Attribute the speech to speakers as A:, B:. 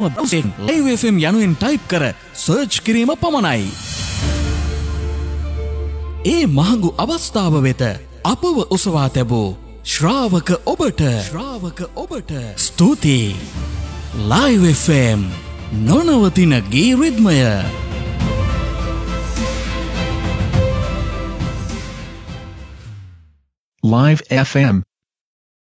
A: බ්‍රවුසින් Live FM යනුවෙන් type කර search කිරීම පමණයි. ඒ මහඟු අවස්ථාව වෙත අපව ඔසවා තැබූ ශ්‍රාවක ඔබට ස්තුතියි. Live FM නොනවතින ගී රිද්මය.
B: Live FM